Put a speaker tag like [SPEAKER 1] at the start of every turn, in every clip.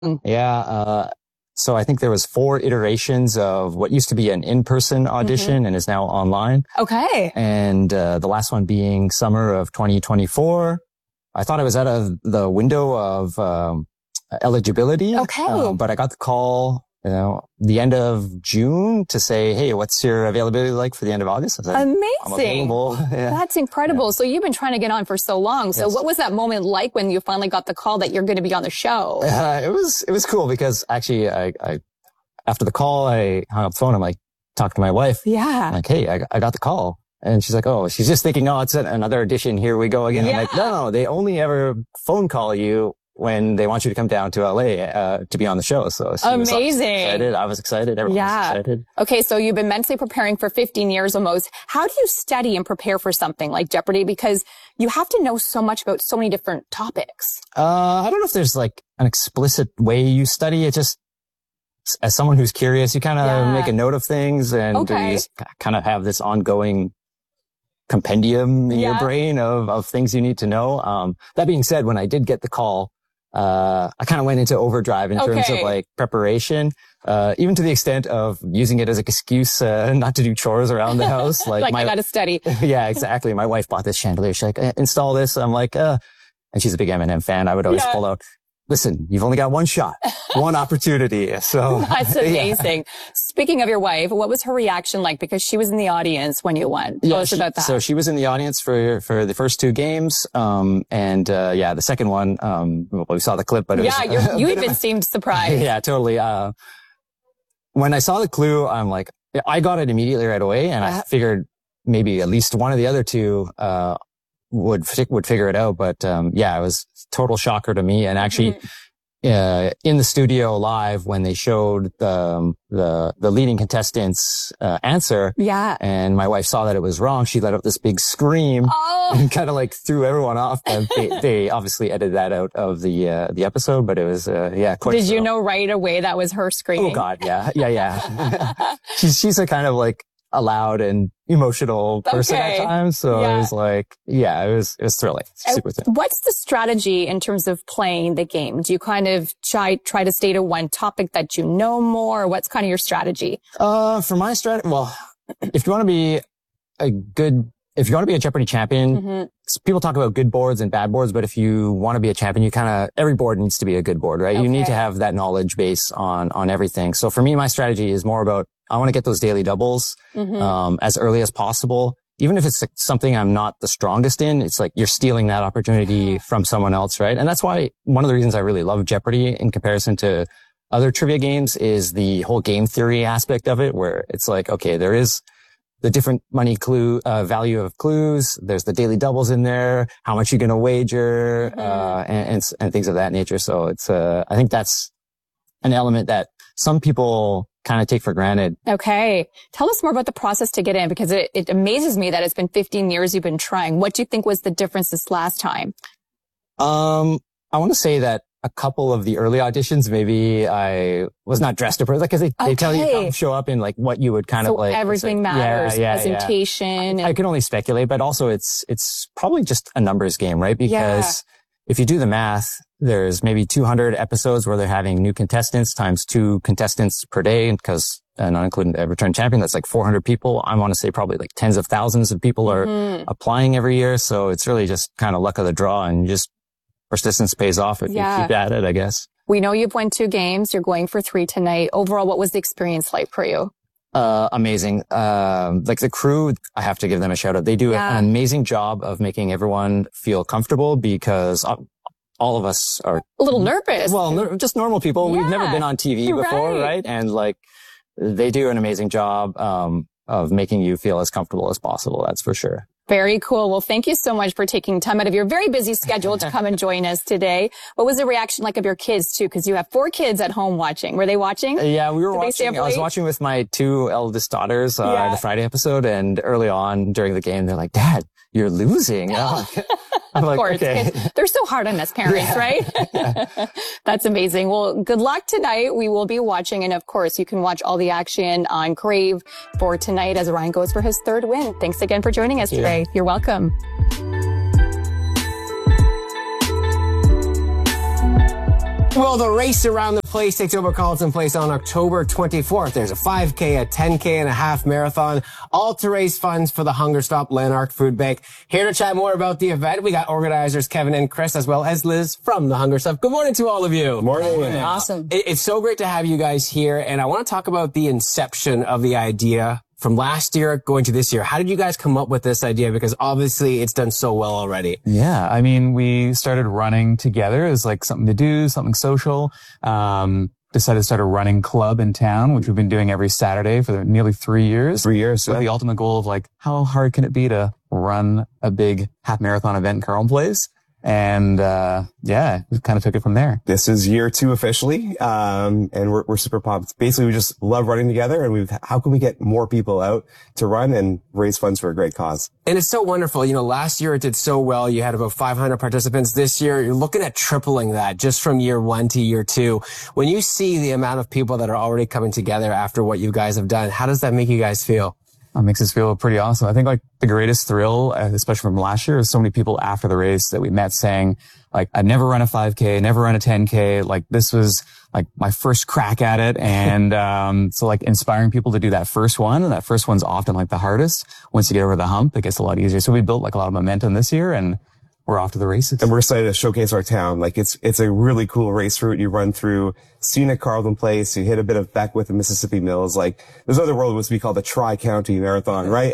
[SPEAKER 1] Yeah. So I think there was 4 iterations of what used to be an in-person audition and is now online.
[SPEAKER 2] Okay.
[SPEAKER 1] And the last one being summer of 2024. I thought I was out of the window of eligibility.
[SPEAKER 2] Okay.
[SPEAKER 1] But I got the call, the end of June to say, hey, what's your availability like for the end of August? I was like,
[SPEAKER 2] amazing.
[SPEAKER 1] I'm available. Yeah.
[SPEAKER 2] That's incredible. Yeah. So you've been trying to get on for so long. So what was that moment like when you finally got the call that you're going to be on the show?
[SPEAKER 1] It was cool because actually I after the call, I hung up the phone. I'm like, talk to my wife.
[SPEAKER 2] Yeah.
[SPEAKER 1] I'm like, hey, I got the call. And she's like, oh, she's just thinking, oh, it's another audition. Here we go again. Yeah. I'm like, no, they only ever phone call you when they want you to come down to LA to be on the show. So she
[SPEAKER 2] amazing.
[SPEAKER 1] was excited. I was excited. Everyone was excited.
[SPEAKER 2] Okay, so you've been mentally preparing for 15 years almost. How do you study and prepare for something like Jeopardy? Because you have to know so much about so many different topics.
[SPEAKER 1] I don't know if there's like an explicit way you study. It just, as someone who's curious, you kind of make a note of things and you just kind of have this ongoing compendium in your brain of things you need to know. That being said, when I did get the call, I kind of went into overdrive in terms of like preparation, even to the extent of using it as an excuse, not to do chores around the house.
[SPEAKER 2] Like I gotta study.
[SPEAKER 1] Yeah, exactly. My wife bought this chandelier. She's like, install this. I'm like, and she's a big Eminem fan. I would always pull out, listen, you've only got one shot, one opportunity. So
[SPEAKER 2] that's amazing. Speaking of your wife, what was her reaction like? Because she was in the audience when you won. Tell us about that.
[SPEAKER 1] So she was in the audience for the first 2 games. The second one, we saw the clip, but it was,
[SPEAKER 2] you even seemed surprised.
[SPEAKER 1] Yeah, totally. When I saw the clue, I'm like, I got it immediately right away. And I figured maybe at least one of the other 2, would figure it out. But, it was total shocker to me. And actually, in the studio live, when they showed the leading contestant's, answer.
[SPEAKER 2] Yeah.
[SPEAKER 1] And my wife saw that it was wrong. She let out this big scream and kind of like threw everyone off. And they obviously edited that out of the episode, but it was, quite.
[SPEAKER 2] Did you know right away that was her screaming?
[SPEAKER 1] Oh God. Yeah. She's a kind of like a loud and emotional person at times. So it was like, it was thrilling. Super thrilling.
[SPEAKER 2] What's the strategy in terms of playing the game? Do you kind of try to stay to one topic that you know more? Or what's kind of your strategy?
[SPEAKER 1] For my strategy, well, if you want to be a Jeopardy champion, people talk about good boards and bad boards, but if you want to be a champion, every board needs to be a good board, right? Okay. You need to have that knowledge base on everything. So for me, my strategy is more about, I want to get those daily doubles, as early as possible. Even if it's something I'm not the strongest in, it's like you're stealing that opportunity from someone else, right? And that's why one of the reasons I really love Jeopardy in comparison to other trivia games is the whole game theory aspect of it, where it's like, okay, there is the different money value of clues. There's the daily doubles in there, how much you're going to wager, and things of that nature. So it's, I think that's an element that some people kind of take for granted.
[SPEAKER 2] Okay. Tell us more about the process to get in, because it amazes me that it's been 15 years you've been trying. What do you think was the difference this last time?
[SPEAKER 1] I want to say that a couple of the early auditions, maybe I was not dressed appropriately, because they tell you show up in like what you would kind of like.
[SPEAKER 2] Everything matters. Presentation.
[SPEAKER 1] I can only speculate, but also it's probably just a numbers game, right? Because if you do the math, there's maybe 200 episodes where they're having new contestants times 2 contestants per day, because not including the return champion, that's like 400 people. I want to say probably like tens of thousands of people are applying every year. So it's really just kind of luck of the draw, and just persistence pays off if you keep at it, I guess.
[SPEAKER 2] We know you've won 2 games. You're going for 3 tonight. Overall, what was the experience like for you?
[SPEAKER 1] Amazing. Like the crew, I have to give them a shout out. They do an amazing job of making everyone feel comfortable, because all of us are
[SPEAKER 2] a little nervous.
[SPEAKER 1] Well, just normal people. We've never been on TV before, right? And like, they do an amazing job, of making you feel as comfortable as possible. That's for sure.
[SPEAKER 2] Very cool. Well, thank you so much for taking time out of your very busy schedule to come and join us today. What was the reaction like of your kids too? Because you have 4 kids at home watching. Were they watching?
[SPEAKER 1] Yeah, we were watching. I was watching with my 2 eldest daughters, the Friday episode, and early on during the game, they're like, "Dad, you're losing." I'm like,
[SPEAKER 2] of course,
[SPEAKER 1] okay.
[SPEAKER 2] They're so hard on us parents, right? That's amazing. Well, good luck tonight. We will be watching. And of course, you can watch all the action on Crave for tonight as Ryan goes for his 3rd win. Thanks again for joining us today. You're welcome.
[SPEAKER 3] Well, the race around the place takes over Carleton Place on October 24th. There's a 5K, a 10K, and a half marathon, all to raise funds for the Hunger Stop Lanark Food Bank. Here to chat more about the event, we got organizers Kevin and Chris, as well as Liz from the Hunger Stop. Good morning to all of you.
[SPEAKER 4] Morning.
[SPEAKER 2] Awesome.
[SPEAKER 3] It's so great to have you guys here, and I want to talk about the inception of the idea from last year going to this year. How did you guys come up with this idea? Because obviously it's done so well already.
[SPEAKER 4] Yeah, I mean, we started running together as like something to do, something social. Decided to start a running club in town, which we've been doing every Saturday for nearly 3 years.
[SPEAKER 1] 3 years.
[SPEAKER 4] With the ultimate goal of like, how hard can it be to run a big half marathon event in Carleton Place? And, yeah, we kind of took it from there.
[SPEAKER 5] This is year 2 officially. And we're super pumped. Basically, we just love running together, and how can we get more people out to run and raise funds for a great cause?
[SPEAKER 3] And it's so wonderful. You know, last year it did so well. You had about 500 participants. This year, you're looking at tripling that just from year 1 to year 2. When you see the amount of people that are already coming together after what you guys have done, how does that make you guys feel?
[SPEAKER 4] It makes us feel pretty awesome. I think like the greatest thrill, especially from last year, is so many people after the race that we met saying like, I've never run a 5K, never run a 10K. Like this was like my first crack at it. And, so like inspiring people to do that first one. And that first one's often like the hardest. Once you get over the hump, it gets a lot easier. So we built like a lot of momentum this year, and we're off to the races.
[SPEAKER 5] And we're excited to showcase our town. Like it's a really cool race route. You run through scenic Carleton Place. You hit a bit of Beckwith and Mississippi Mills. Like there's other world was to be called the Tri-County Marathon, right?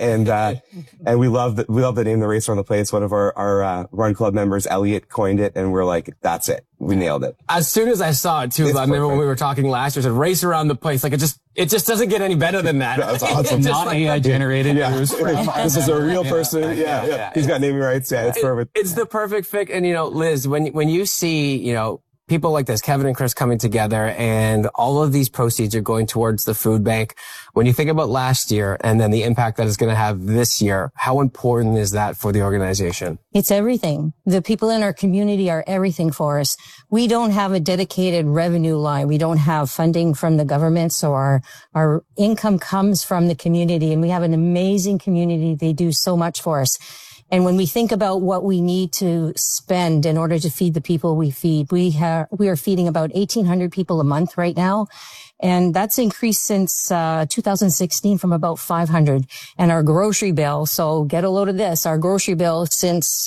[SPEAKER 5] And we love the name of the race around the place. One of our run club members, Elliot, coined it, and we're like, that's it. We nailed it.
[SPEAKER 3] As soon as I saw it too, I remember when we were talking last year, it said race around the place. Like it just doesn't get any better than that.
[SPEAKER 5] That's awesome.
[SPEAKER 4] Not AI generated.
[SPEAKER 5] Yeah. This is a real person. Yeah. He's got naming rights. Yeah, it's perfect.
[SPEAKER 3] It's the perfect fit. And, you know, Liz, when you see, you know, people like this, Kevin and Chris coming together, and all of these proceeds are going towards the food bank. When you think about last year and then the impact that it's going to have this year, how important is that for the organization?
[SPEAKER 6] It's everything. The people in our community are everything for us. We don't have a dedicated revenue line. We don't have funding from the government. So our income comes from the community, and we have an amazing community. They do so much for us. And when we think about what we need to spend in order to feed the people we feed, we are feeding about 1,800 people a month right now. And that's increased since 2016 from about 500. And our grocery bill, so get a load of this, our grocery bill since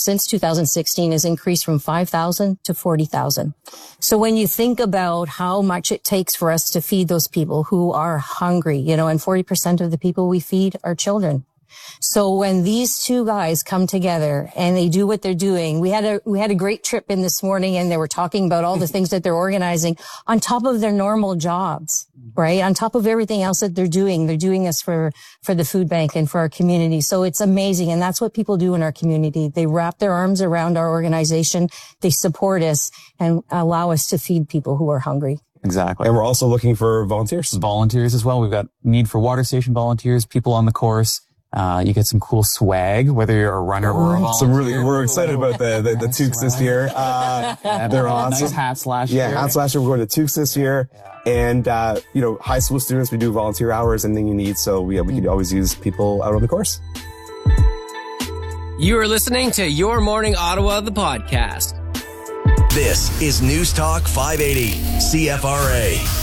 [SPEAKER 6] 2016 has increased from 5,000 to 40,000. So when you think about how much it takes for us to feed those people who are hungry, you know, and 40% of the people we feed are children. So when these two guys come together and they do what they're doing, we had a great trip in this morning, and they were talking about all the things that they're organizing on top of their normal jobs, right? On top of everything else that they're doing this for the food bank and for our community. So it's amazing. And that's what people do in our community. They wrap their arms around our organization. They support us and allow us to feed people who are hungry.
[SPEAKER 4] Exactly.
[SPEAKER 5] And we're also looking for volunteers.
[SPEAKER 4] Volunteers as well. We've got need for water station volunteers, people on the course. You get some cool swag, whether you're a runner or a volunteer.
[SPEAKER 5] We're excited about the Tukes this year. They're awesome.
[SPEAKER 4] Nice hats last year.
[SPEAKER 5] Yeah, hats last year. We're going to Tukes this year. And, you know, high school students, we do volunteer hours, anything you need. So we can always use people out on the course.
[SPEAKER 7] You are listening to Your Morning Ottawa, the podcast.
[SPEAKER 8] This is News Talk 580, CFRA.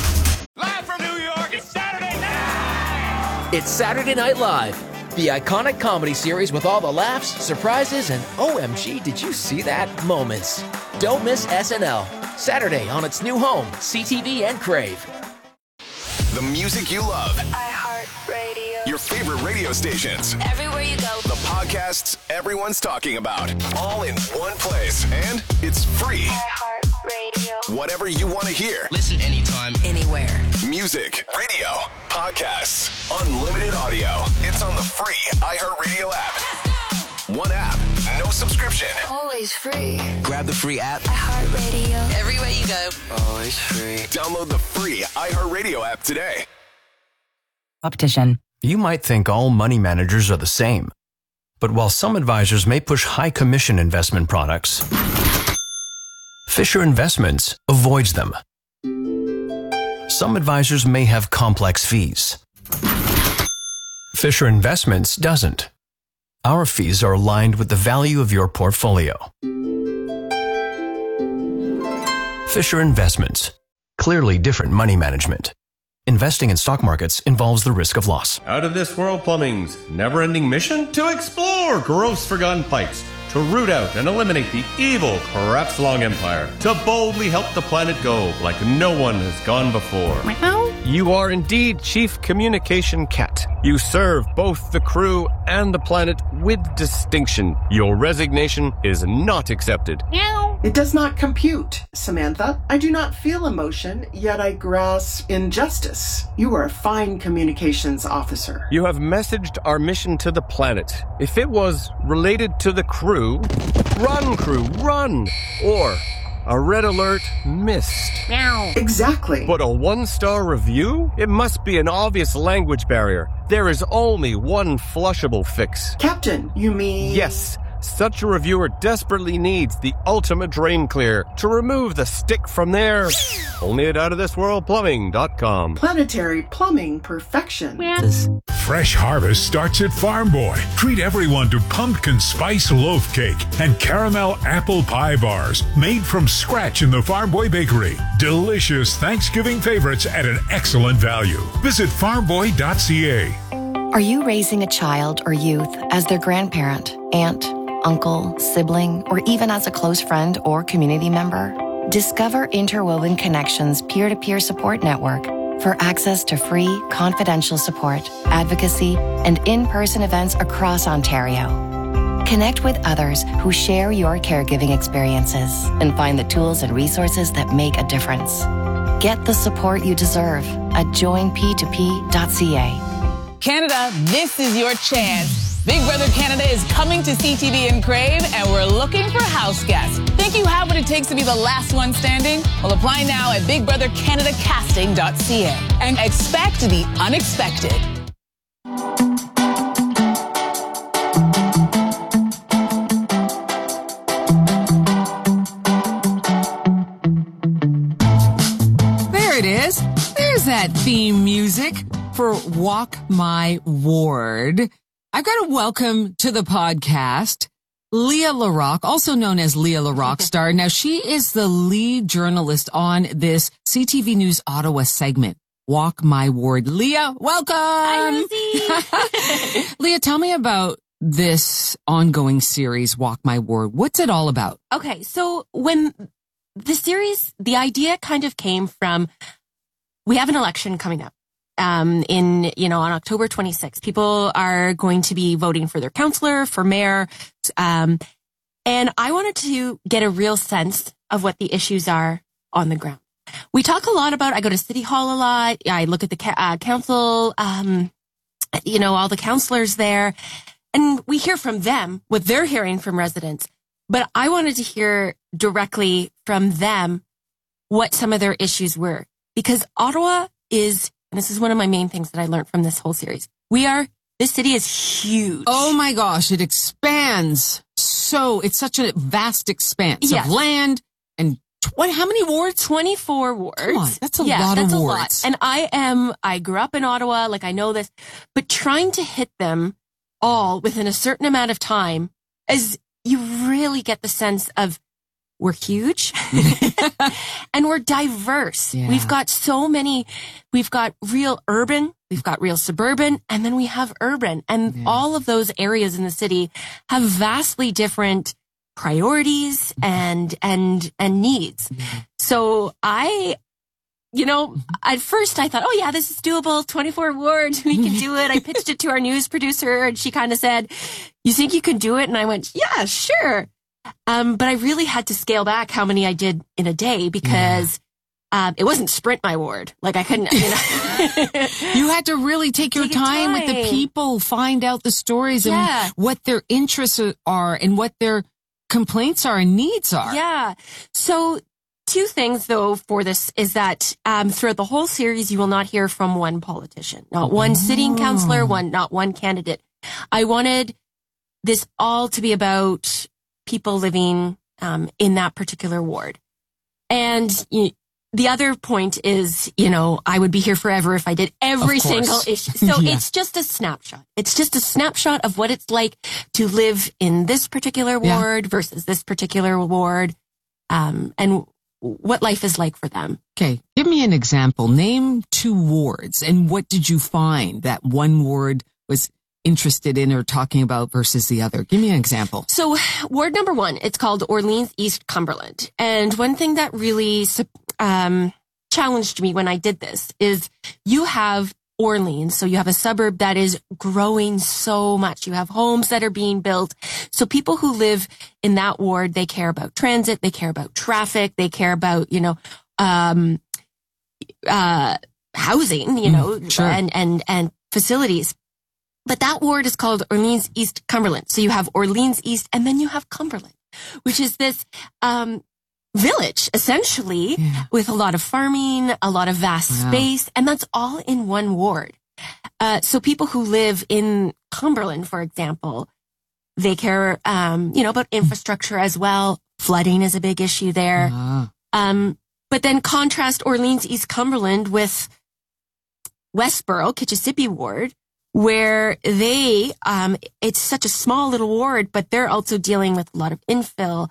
[SPEAKER 7] It's Saturday Night Live, the iconic comedy series with all the laughs, surprises, and OMG, did you see that moments. Don't miss SNL, Saturday on its new home, CTV and Crave.
[SPEAKER 8] The music you love.
[SPEAKER 9] iHeartRadio.
[SPEAKER 8] Your favorite radio stations.
[SPEAKER 9] Everywhere you go.
[SPEAKER 8] The podcasts everyone's talking about. All in one place. And it's free.
[SPEAKER 9] iHeartRadio.
[SPEAKER 8] Whatever you want to hear.
[SPEAKER 7] Listen anytime,
[SPEAKER 9] anywhere.
[SPEAKER 8] Music, radio, podcasts, unlimited audio. It's on the free iHeartRadio app. One app, no subscription.
[SPEAKER 9] Always free.
[SPEAKER 8] Grab the free app.
[SPEAKER 9] iHeartRadio. Everywhere you go.
[SPEAKER 8] Always free. Download the free iHeartRadio app today.
[SPEAKER 10] Optician.
[SPEAKER 11] You might think all money managers are the same. But while some advisors may push high commission investment products, Fisher Investments avoids them. Some advisors may have complex fees. Fisher Investments doesn't. Our fees are aligned with the value of your portfolio. Fisher Investments. Clearly different money management. Investing in stock markets involves the risk of loss.
[SPEAKER 12] Out of This World Plumbing's never-ending mission to explore gross forgotten pipes, to root out and eliminate the evil, corrupt Slong Empire, to boldly help the planet go like no one has gone before. You are indeed Chief Communication Cat. You serve both the crew and the planet with distinction. Your resignation is not accepted.
[SPEAKER 13] It does not compute, Samantha. I do not feel emotion, yet I grasp injustice. You are a fine communications officer.
[SPEAKER 12] You have messaged our mission to the planet. If it was related to the crew, run! Or a red alert missed.
[SPEAKER 13] Exactly.
[SPEAKER 12] But a 1-star review? It must be an obvious language barrier. There is only one flushable fix.
[SPEAKER 13] Captain, you mean?
[SPEAKER 12] Yes. Such a reviewer desperately needs the ultimate drain clear to remove the stick from there. Only at outofthisworldplumbing.com.
[SPEAKER 13] Planetary plumbing perfection.
[SPEAKER 14] Fresh harvest starts at Farm Boy. Treat everyone to pumpkin spice loaf cake and caramel apple pie bars made from scratch in the Farm Boy Bakery. Delicious Thanksgiving favorites at an excellent value. Visit farmboy.ca.
[SPEAKER 15] Are you raising a child or youth as their grandparent, aunt, uncle, sibling, or even as a close friend or community member? Discover Interwoven Connections peer-to-peer support network for access to free, confidential support, advocacy, and in-person events across Ontario. Connect with others who share your caregiving experiences and find the tools and resources that make a difference. Get the support you deserve at joinp2p.ca.
[SPEAKER 16] Canada, this is your chance. Big Brother Canada is coming to CTV and Crave, and we're looking for house guests. Think you have what it takes to be the last one standing? Well, apply now at bigbrothercanadacasting.ca and expect the unexpected.
[SPEAKER 17] There it is. There's that theme music for Walk My Ward. I've got to welcome to the podcast Leah LaRock, also known as Leah La Rockstar. Now, she is the lead journalist on this CTV News Ottawa segment, Walk My Ward. Leah, welcome.
[SPEAKER 18] Hi, Rosie.
[SPEAKER 17] Leah, tell me about this ongoing series, Walk My Ward. What's it all about?
[SPEAKER 18] Okay, so when the series, the idea kind of came from, we have an election coming up. On October 26th, people are going to be voting for their councillor, for mayor. And I wanted to get a real sense of what the issues are on the ground. We talk a lot about, I go to City Hall a lot. I look at the council, all the councillors there, and we hear from them what they're hearing from residents. But I wanted to hear directly from them what some of their issues were, because Ottawa is, and this is one of my main things that I learned from this whole series. This city is huge.
[SPEAKER 17] Oh my gosh, it expands. So it's such a vast expanse of land. And how many wards?
[SPEAKER 18] 24 wards.
[SPEAKER 17] Come on, that's a lot of wards.
[SPEAKER 18] And I grew up in Ottawa, like I know this, but trying to hit them all within a certain amount of time, as you really get the sense of, we're huge and we're diverse. Yeah. We've got real urban, we've got real suburban, and then we have urban. And all of those areas in the city have vastly different priorities and needs. Mm-hmm. So at first I thought, oh yeah, this is doable. 24 wards, we can do it. I pitched it to our news producer and she kind of said, you think you can do it? And I went, yeah, sure. But I really had to scale back how many I did in a day because it wasn't sprint my ward. Like I couldn't,
[SPEAKER 17] You had to really take your time with the people, find out the stories and what their interests are and what their complaints are and needs are.
[SPEAKER 18] Yeah. So 2 things though for this is that throughout the whole series, you will not hear from one politician, not one sitting councillor, not one candidate. I wanted this all to be about people living in that particular ward. And the other point is, I would be here forever if I did every single issue. So it's just a snapshot. It's just a snapshot of what it's like to live in this particular ward versus this particular ward. And what life is like for them.
[SPEAKER 17] Okay. Give me an example. Name 2 wards. And what did you find that one ward was interested in or talking about versus the other? Give me an example.
[SPEAKER 18] So ward number 1, it's called Orleans East Cumberland. And one thing that really challenged me when I did this is you have Orleans. So you have a suburb that is growing so much. You have homes that are being built. So people who live in that ward, they care about transit, they care about traffic, they care about, housing,
[SPEAKER 17] sure.
[SPEAKER 18] and facilities. But that ward is called Orleans East Cumberland. So you have Orleans East and then you have Cumberland, which is this, village, essentially, with a lot of farming, a lot of vast space, and that's all in one ward. So people who live in Cumberland, for example, they care, about infrastructure as well. Flooding is a big issue there. But then contrast Orleans East Cumberland with Westboro, Kitchissippi Ward, where it's such a small little ward, but they're also dealing with a lot of infill,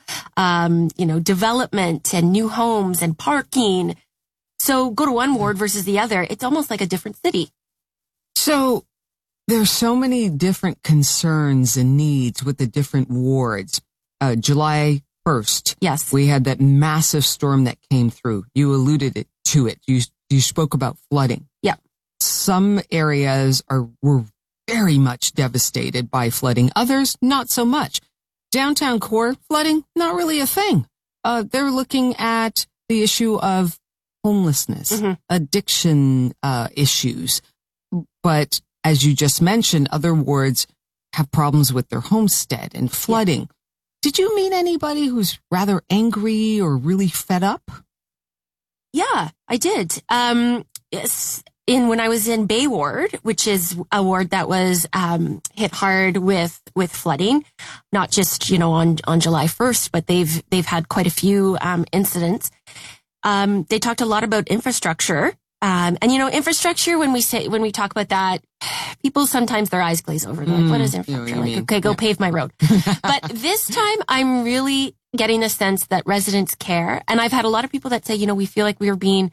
[SPEAKER 18] development and new homes and parking. So go to one ward versus the other. It's almost like a different city.
[SPEAKER 17] So there's so many different concerns and needs with the different wards. July 1st.
[SPEAKER 18] Yes.
[SPEAKER 17] We had that massive storm that came through. You alluded to it. You spoke about flooding.
[SPEAKER 18] Yeah.
[SPEAKER 17] Some areas were very much devastated by flooding. Others, not so much. Downtown core flooding, not really a thing. They're looking at the issue of homelessness, addiction issues. But as you just mentioned, other wards have problems with their homestead and flooding. Yeah. Did you meet anybody who's rather angry or really fed up?
[SPEAKER 18] Yeah, I did. Yes. When I was in Bay Ward, which is a ward that was hit hard with flooding, not just on July 1st, but they've had quite a few incidents. They talked a lot about infrastructure, and infrastructure. When we talk about that, people sometimes their eyes glaze over. They're like, "What is infrastructure?" Okay, go pave my road. But this time, I'm really getting the sense that residents care, and I've had a lot of people that say, we feel like we were being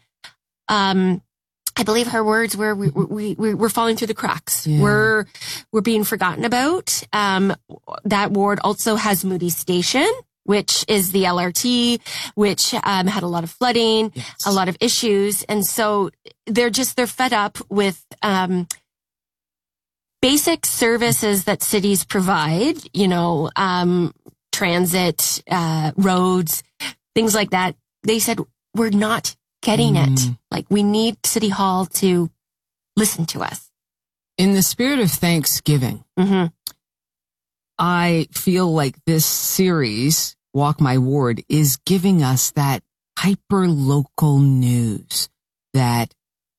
[SPEAKER 18] I believe her words were we're falling through the cracks. Yeah. We're being forgotten about. That ward also has Moody Station, which is the LRT, which had a lot of flooding, a lot of issues, and so they're fed up with basic services that cities provide. Transit, roads, things like that. They said we're not getting it. Like, we need City Hall to listen to us.
[SPEAKER 17] In the spirit of Thanksgiving, I feel like this series, Walk My Ward, is giving us that hyper-local news that,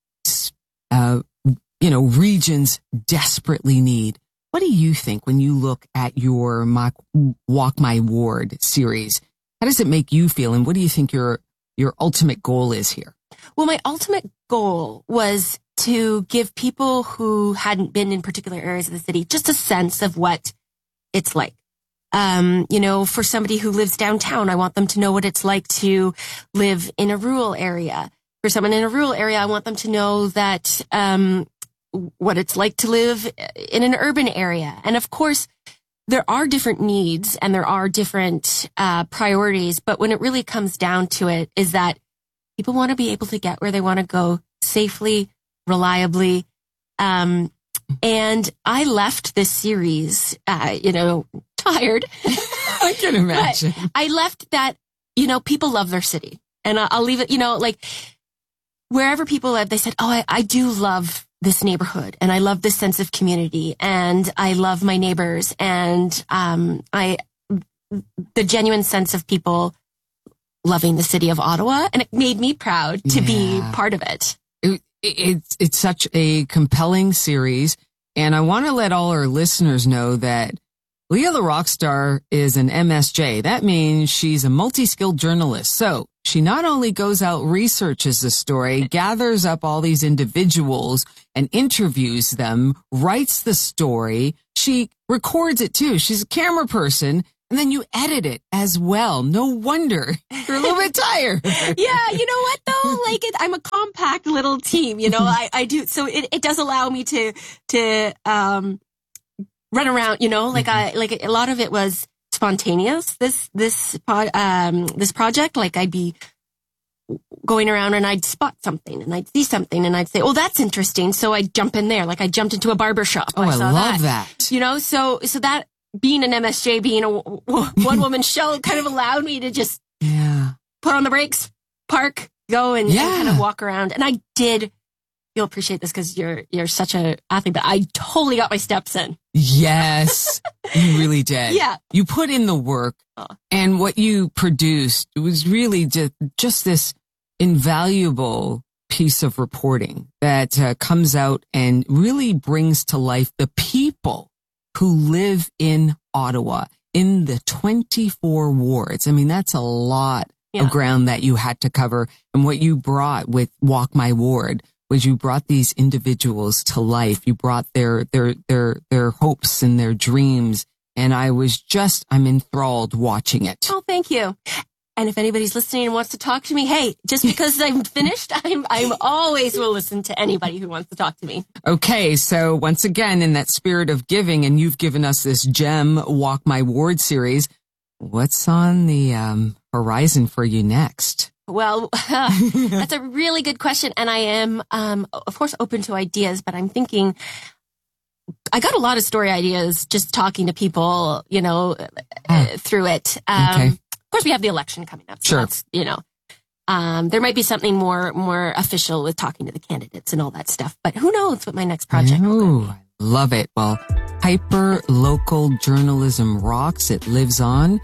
[SPEAKER 17] regions desperately need. What do you think when you look at your Walk My Ward series? How does it make you feel, and what do you think your ultimate goal is here?
[SPEAKER 18] Well, my ultimate goal was to give people who hadn't been in particular areas of the city just a sense of what it's like. For somebody who lives downtown, I want them to know what it's like to live in a rural area. For someone in a rural area, I want them to know that what it's like to live in an urban area. And of course, there are different needs and there are different priorities, but when it really comes down to it is that people want to be able to get where they want to go safely, reliably. And I left this series, tired.
[SPEAKER 17] I can imagine.
[SPEAKER 18] But I left that, people love their city. And I'll leave it, wherever people live, they said, oh, I do love this neighborhood, and I love this sense of community, and I love my neighbors, and the genuine sense of people loving the city of Ottawa, and it made me proud to be part of it.
[SPEAKER 17] It's such a compelling series, and I want to let all our listeners know that Leah the Rockstar is an MSJ. That means she's a multi-skilled journalist. So she not only goes out, researches the story, gathers up all these individuals and interviews them, writes the story. She records it too. She's a camera person, and then you edit it as well. No wonder you're a little bit tired.
[SPEAKER 18] Yeah, you know what though? Like I'm a compact little team, you know, I do. So it does allow me to run around, you know, like a lot of it was spontaneous. This project, like I'd be going around and I'd spot something and I'd see something and I'd say, oh, that's interesting. So I'd jump in there. Like I jumped into a barber shop.
[SPEAKER 17] Oh, I love that.
[SPEAKER 18] You know, so that being an MSJ, being a one woman show kind of allowed me to just put on the brakes, park, go and kind of walk around. And I did. You'll appreciate this because you're such a athlete, but I totally got my steps in.
[SPEAKER 17] Yes, you really did.
[SPEAKER 18] Yeah.
[SPEAKER 17] You put in the work and what you produced was really just this invaluable piece of reporting that comes out and really brings to life the people who live in Ottawa in the 24 wards. I mean, that's a lot of ground that you had to cover. And what you brought with Walk My Ward was you brought these individuals to life. You brought their hopes and their dreams. And I'm enthralled watching it.
[SPEAKER 18] Oh, thank you. And if anybody's listening and wants to talk to me, hey, just because I'm finished, I'm always will listen to anybody who wants to talk to me.
[SPEAKER 17] Okay. So once again, in that spirit of giving, and you've given us this GEM Walk My Ward series, what's on the horizon for you next?
[SPEAKER 18] Well, that's a really good question. And I am, of course, open to ideas, but I'm thinking I got a lot of story ideas just talking to people, you know, through it.
[SPEAKER 17] Okay.
[SPEAKER 18] Of course, we have the election coming up. So that's, you know, there might be something more official with talking to the candidates and all that stuff. But who knows what my next project will be.
[SPEAKER 17] I love it. Well, hyper local journalism rocks. It lives on.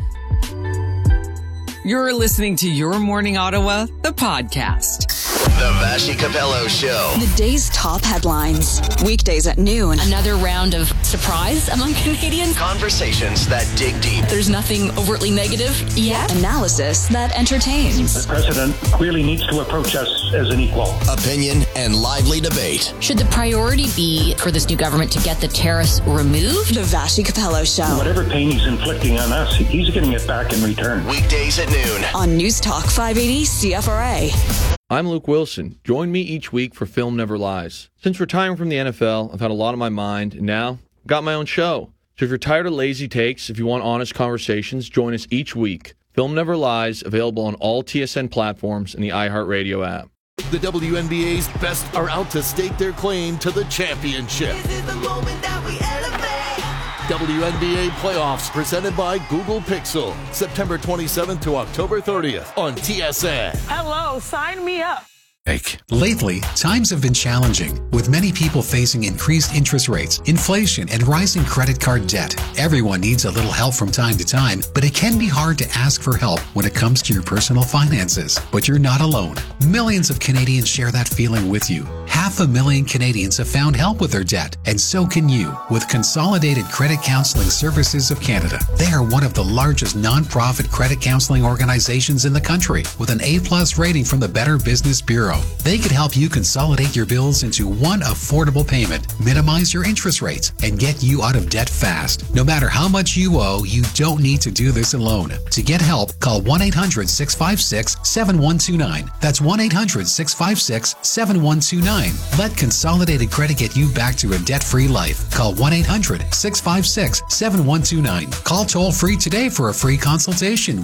[SPEAKER 17] You're listening to Your Morning Ottawa, the podcast.
[SPEAKER 8] The Vassy Capello Show.
[SPEAKER 19] The day's top headlines. Weekdays at noon. Another round of surprise among Canadians.
[SPEAKER 8] Conversations that dig deep.
[SPEAKER 19] There's nothing overtly negative yet. Analysis that entertains.
[SPEAKER 20] The president clearly needs to approach us as an equal.
[SPEAKER 8] Opinion and lively debate.
[SPEAKER 19] Should the priority be for this new government to get the tariffs removed? The Vassy Capello Show.
[SPEAKER 20] Whatever pain he's inflicting on us, he's getting it back in return.
[SPEAKER 8] Weekdays at noon.
[SPEAKER 19] On News Talk 580 CFRA.
[SPEAKER 21] I'm Luke Wilson. Join me each week for Film Never Lies. Since retiring from the NFL, I've had a lot on my mind, and now I've got my own show. So if you're tired of lazy takes, if you want honest conversations, join us each week. Film Never Lies, available on all TSN platforms and the iHeartRadio app.
[SPEAKER 22] The WNBA's best are out to stake their claim to the championship.
[SPEAKER 23] This is the moment that we elevate.
[SPEAKER 22] WNBA playoffs presented by Google Pixel. September 27th to October 30th on TSN.
[SPEAKER 24] Hello, sign me up.
[SPEAKER 25] Lately, times have been challenging, with many people facing increased interest rates, inflation, and rising credit card debt. Everyone needs a little help from time to time, but it can be hard to ask for help when it comes to your personal finances. But you're not alone. Millions of Canadians share that feeling with you. 500,000 Canadians have found help with their debt, and so can you with Consolidated Credit Counseling Services of Canada. They are one of the largest non-profit credit counseling organizations in the country, with an A+ rating from the Better Business Bureau. They could help you consolidate your bills into one affordable payment, minimize your interest rates, and get you out of debt fast. No matter how much you owe, you don't need to do this alone. To get help, call 1-800-656-7129. That's 1-800-656-7129. Let Consolidated Credit get you back to a debt-free life. Call 1-800-656-7129. Call toll-free today for a free consultation.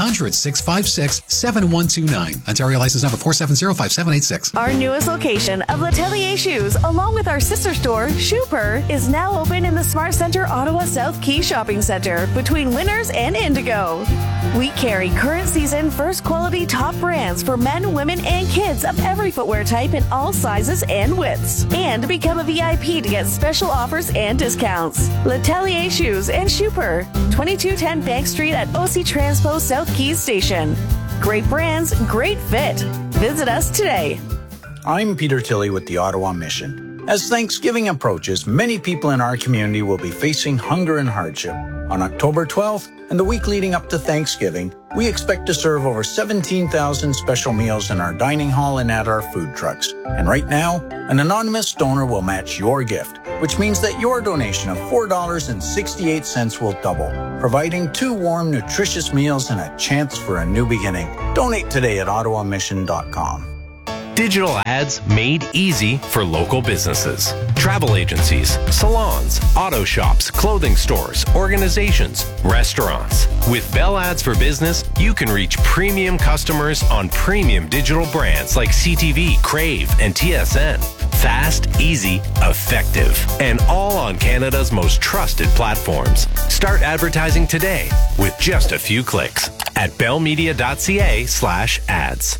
[SPEAKER 25] 1-800-656-7129. Ontario license number 4705786.
[SPEAKER 26] Our newest location of L'Atelier Shoes, along with our sister store, Shooper, is now open in the Smart Centre Ottawa South Quay Shopping Centre between Winners and Indigo. We carry current season, first quality top brands for men, women, and kids of every footwear type in all sizes and widths. And become a VIP to get special offers and discounts. L'Atelier Shoes and Shooper, 2210 Bank Street at OC Transpo South Keys Station. Great brands, great fit. Visit us today.
[SPEAKER 27] I'm Peter Tilley with the Ottawa Mission. As Thanksgiving approaches, many people in our community will be facing hunger and hardship. On October 12th and the week leading up to Thanksgiving, we expect to serve over 17,000 special meals in our dining hall and at our food trucks. And right now, an anonymous donor will match your gift, which means that your donation of $4.68 will double, providing 2 warm, nutritious meals and a chance for a new beginning. Donate today at ottawamission.com.
[SPEAKER 1] Digital ads made easy for local businesses. Travel agencies, salons, auto shops, clothing stores, organizations, restaurants. With Bell Ads for Business, you can reach premium customers on premium digital brands like CTV, Crave, and TSN. Fast, easy, effective, and all on Canada's most trusted platforms. Start advertising today with just a few clicks at bellmedia.ca/ads.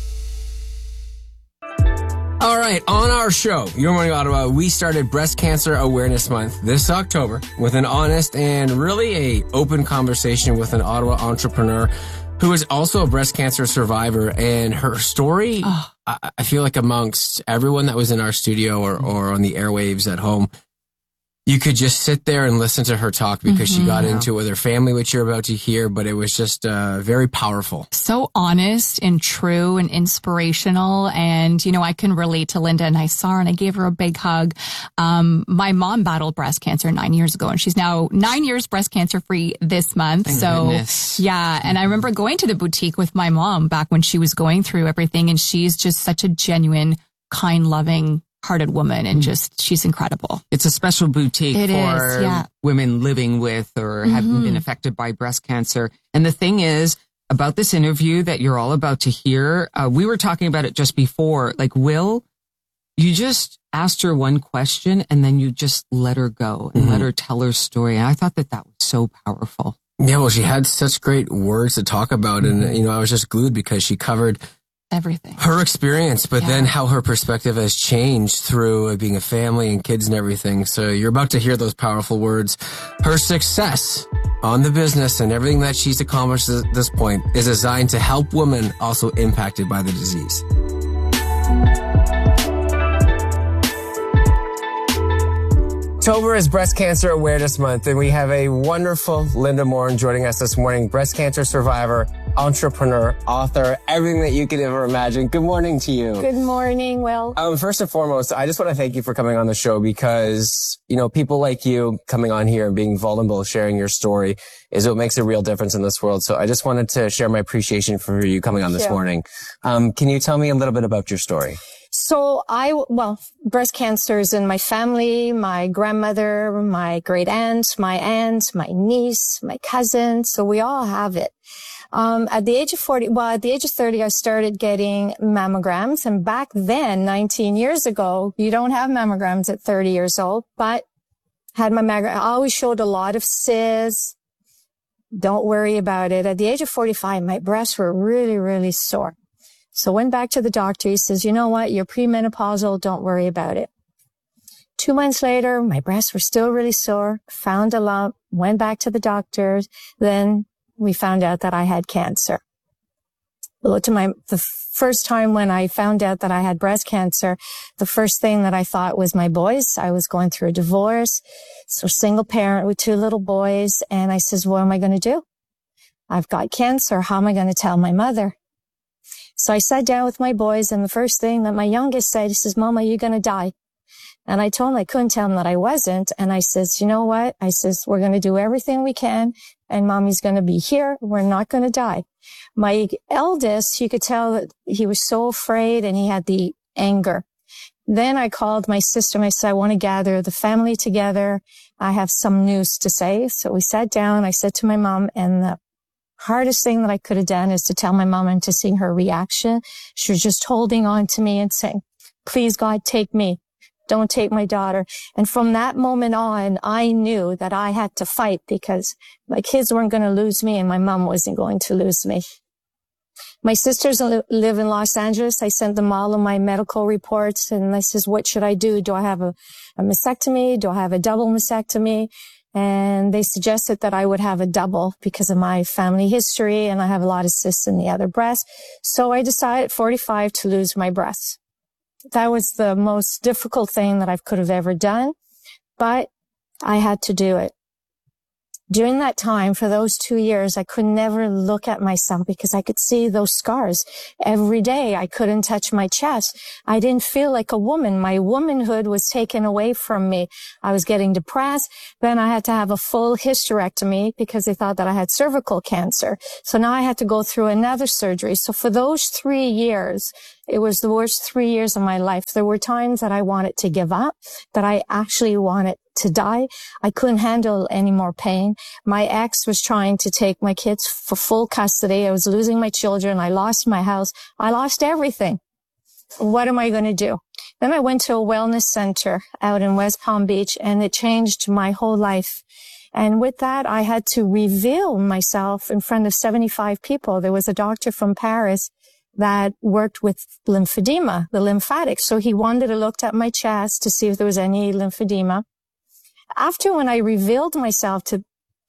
[SPEAKER 2] All right, on our show, Your Morning Ottawa, we started Breast Cancer Awareness Month this October with an honest and really a open conversation with an Ottawa entrepreneur who is also a breast cancer survivor. And her story, I feel like amongst everyone that was in our studio or on the airwaves at home, you could just sit there and listen to her talk because she got into it with her family, which you're about to hear, but it was just very powerful.
[SPEAKER 3] So honest and true and inspirational. And, you know, I can relate to Linda, and I saw her and I gave her a big hug. My mom battled breast cancer 9 years ago, and she's now 9 years breast cancer free this month.
[SPEAKER 2] Thank goodness.
[SPEAKER 3] Yeah. And I remember going to the boutique with my mom back when she was going through everything, and she's just such a genuine, kind, loving, hearted woman, and just she's incredible.
[SPEAKER 17] It's a special boutique for women living with or having been affected by breast cancer. And the thing is about this interview that you're all about to hear, we were talking about it just before, like, Will, you just asked her one question and then you just let her go and let her tell her story. And I thought that was so powerful.
[SPEAKER 2] Yeah, well, she had such great words to talk about. And, you know, I was just glued because she covered
[SPEAKER 3] everything,
[SPEAKER 2] her experience, but then how her perspective has changed through being a family and kids and everything. So you're about to hear those powerful words. Her success on the business and everything that she's accomplished at this point is designed to help women also impacted by the disease. October is Breast Cancer Awareness Month, and we have a wonderful Linda Morin joining us this morning, breast cancer survivor, entrepreneur, author, everything that you could ever imagine. Good morning to you.
[SPEAKER 4] Good morning, Will.
[SPEAKER 2] First and foremost, I just want to thank you for coming on the show because, you know, people like you coming on here and being vulnerable, sharing your story is what makes a real difference in this world. So I just wanted to share my appreciation for you coming on this morning. Can you tell me a little bit about your story?
[SPEAKER 4] So breast cancer is in my family, my grandmother, my great aunt, my niece, my cousin. So we all have it. At the age of 30, I started getting mammograms. And back then, 19 years ago, you don't have mammograms at 30 years old, but had my mammogram. I always showed a lot of cysts. Don't worry about it. At the age of 45, my breasts were really, really sore. So went back to the doctor. He says, you know what? You're premenopausal. Don't worry about it. 2 months later, my breasts were still really sore. Found a lump. Went back to the doctor. Then we found out that I had cancer. The first time when I found out that I had breast cancer, the first thing that I thought was my boys. I was going through a divorce. So single parent with 2 little boys. And I says, what am I going to do? I've got cancer. How am I going to tell my mother? So I sat down with my boys, and the first thing that my youngest said, he says, Mama, you're going to die. And I told him I couldn't tell him that I wasn't. And I says, you know what? I says, we're going to do everything we can, and Mommy's going to be here. We're not going to die. My eldest, you could tell that he was so afraid and he had the anger. Then I called my sister and I said, I want to gather the family together. I have some news to say. So we sat down. I said to my mom, and the hardest thing that I could have done is to tell my mom and to see her reaction. She was just holding on to me and saying, please, God, take me. Don't take my daughter. And from that moment on, I knew that I had to fight because my kids weren't going to lose me and my mom wasn't going to lose me. My sisters live in Los Angeles. I sent them all of my medical reports, and I says, what should I do? Do I have a mastectomy? Do I have a double mastectomy? And they suggested that I would have a double because of my family history, and I have a lot of cysts in the other breast. So I decided at 45 to lose my breasts. That was the most difficult thing that I could have ever done, but I had to do it. During that time, for those 2 years, I could never look at myself because I could see those scars every day. I couldn't touch my chest. I didn't feel like a woman. My womanhood was taken away from me. I was getting depressed. Then I had to have a full hysterectomy because they thought that I had cervical cancer. So now I had to go through another surgery. So for those 3 years, it was the worst 3 years of my life. There were times that I wanted to give up, that I actually wanted to die. I couldn't handle any more pain. My ex was trying to take my kids for full custody. I was losing my children. I lost my house. I lost everything. What am I going to do? Then I went to a wellness center out in West Palm Beach, and it changed my whole life. And with that, I had to reveal myself in front of 75 people. There was a doctor from Paris that worked with lymphedema, the lymphatics. So he wanted to look at my chest to see if there was any lymphedema. After when I revealed myself to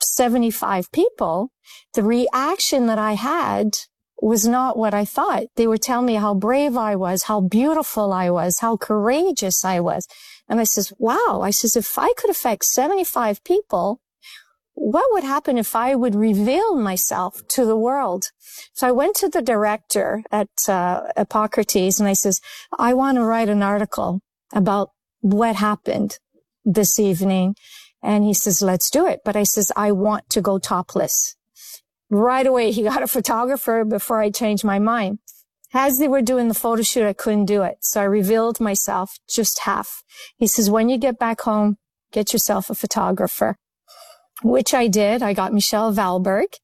[SPEAKER 4] 75 people, the reaction that I had was not what I thought. They were telling me how brave I was, how beautiful I was, how courageous I was. And I says, wow, I says, if I could affect 75 people, what would happen if I would reveal myself to the world? So I went to the director at Hippocrates and I says, I want to write an article about what happened this evening. And he says, let's do it. But I says, I want to go topless. Right away, he got a photographer before I changed my mind. As they were doing the photo shoot, I couldn't do it. So I revealed myself just half. He says, when you get back home, get yourself a photographer, which I did. I got Michelle Valberg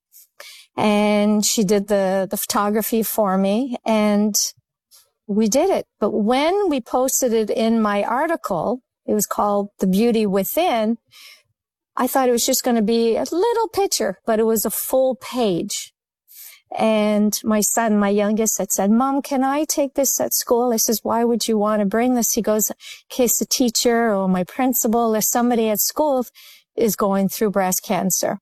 [SPEAKER 4] and she did the photography for me and we did it. But when we posted it in my article, it was called The Beauty Within. I thought it was just going to be a little picture, but it was a full page. And my son, my youngest, had said, Mom, can I take this at school? I says, why would you want to bring this? He goes, in case the teacher or my principal or somebody at school is going through breast cancer.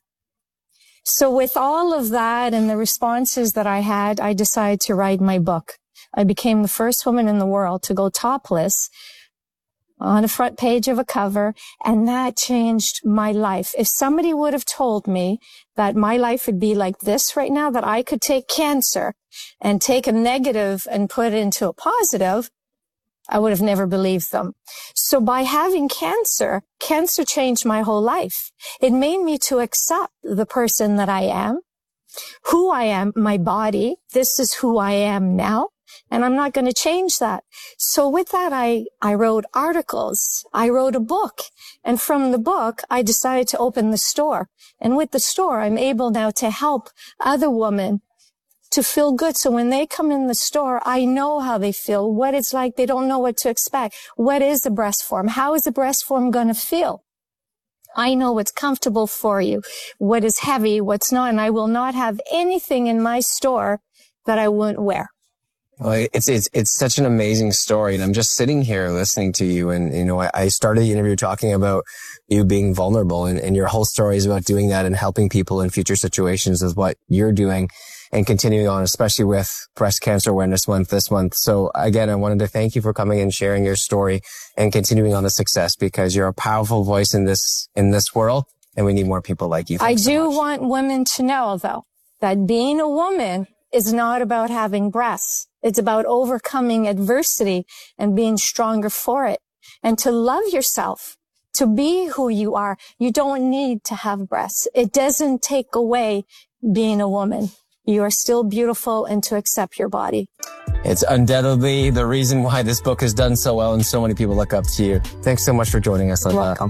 [SPEAKER 4] So with all of that and the responses that I had, I decided to write my book. I became the first woman in the world to go topless on the front page of a cover, and that changed my life. If somebody would have told me that my life would be like this right now, that I could take cancer and take a negative and put it into a positive, I would have never believed them. So by having cancer changed my whole life. It made me to accept the person that I am, who I am, my body. This is who I am now. And I'm not going to change that. So with that, I wrote articles. I wrote a book. And from the book, I decided to open the store. And with the store, I'm able now to help other women to feel good. So when they come in the store, I know how they feel, what it's like. They don't know what to expect. What is the breast form? How is the breast form going to feel? I know what's comfortable for you, what is heavy, what's not. And I will not have anything in my store that I wouldn't wear.
[SPEAKER 2] Well, it's such an amazing story. And I'm just sitting here listening to you. And, you know, I started the interview talking about you being vulnerable and your whole story is about doing that and helping people in future situations is what you're doing and continuing on, especially with Breast Cancer Awareness Month this month. So again, I wanted to thank you for coming and sharing your story and continuing on the success because you're a powerful voice in this world and we need more people like you. Thanks
[SPEAKER 4] I do want women to know though, that being a woman is not about having breasts. It's about overcoming adversity and being stronger for it and to love yourself, to be who you are. You don't need to have breasts. It doesn't take away being a woman. You are still beautiful and to accept your body.
[SPEAKER 2] It's undoubtedly the reason why this book has done so well and so many people look up to you. Thanks so much for joining us, Linda.
[SPEAKER 4] You're welcome.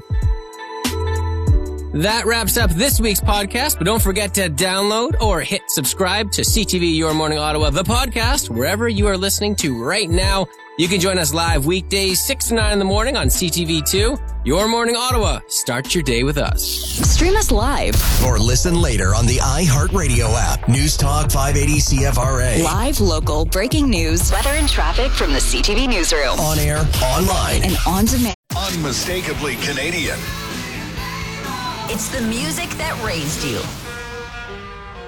[SPEAKER 2] That wraps up this week's podcast, but don't forget to download or hit subscribe to CTV Your Morning Ottawa, the podcast, wherever you are listening to right now. You can join us live weekdays 6 to 9 in the morning on CTV2. Your Morning Ottawa. Start your day with us.
[SPEAKER 19] Stream us live.
[SPEAKER 8] Or listen later on the iHeartRadio app. News Talk 580 CFRA.
[SPEAKER 19] Live, local, breaking news, weather and traffic from the CTV newsroom.
[SPEAKER 8] On air, online,
[SPEAKER 19] and on demand.
[SPEAKER 8] Unmistakably Canadian.
[SPEAKER 19] It's the music that raised you.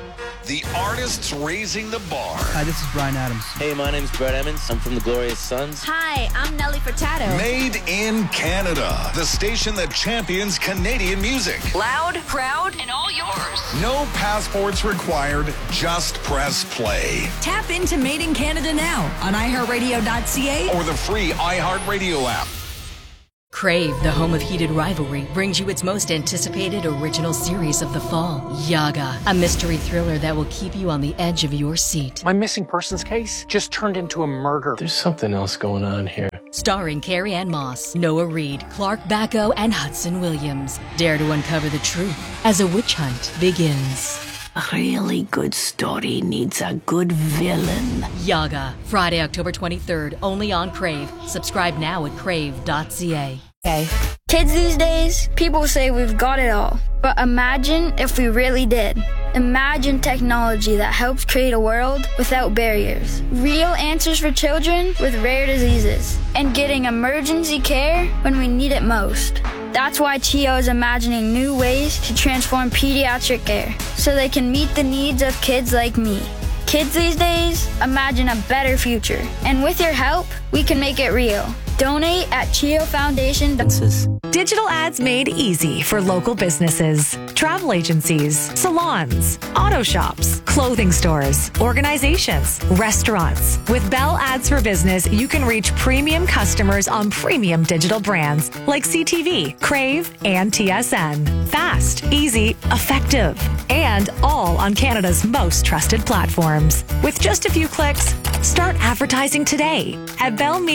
[SPEAKER 8] the artists raising the bar.
[SPEAKER 5] Hi, this is Bryan Adams.
[SPEAKER 6] Hey, my name's Brett Emmons. I'm from the Glorious Sons.
[SPEAKER 7] Hi, I'm Nelly Furtado.
[SPEAKER 8] Made in Canada, the station that champions Canadian music.
[SPEAKER 7] Loud, proud, and all yours.
[SPEAKER 8] No passports required, just press play.
[SPEAKER 9] Tap into Made in Canada now on iHeartRadio.ca
[SPEAKER 8] or the free iHeartRadio app.
[SPEAKER 10] Crave, the home of heated rivalry, brings you its most anticipated original series of the fall, Yaga, a mystery thriller that will keep you on the edge of your seat.
[SPEAKER 11] My missing persons case just turned into a murder.
[SPEAKER 12] There's something else going on here.
[SPEAKER 10] Starring Carrie Ann Moss, Noah Reid, Clark Bacco, and Hudson Williams. Dare to uncover the truth as a witch hunt begins.
[SPEAKER 9] A really good story needs a good villain.
[SPEAKER 10] Yaga, Friday, October 23rd, only on Crave. Subscribe now at crave.ca.
[SPEAKER 28] Kids these days, people say we've got it all. But imagine if we really did. Imagine technology that helps create a world without barriers. Real answers for children with rare diseases. And getting emergency care when we need it most. That's why CHEO is imagining new ways to transform pediatric care so they can meet the needs of kids like me. Kids these days, imagine a better future. And with your help, we can make it real. Donate at CHEO Foundation.
[SPEAKER 29] Digital ads made easy for local businesses, travel agencies, salons, auto shops, clothing stores, organizations, restaurants. With Bell Ads for Business, you can reach premium customers on premium digital brands like CTV, Crave, and TSN. Fast, easy, effective, and all on Canada's most trusted platforms. With just a few clicks, start advertising today at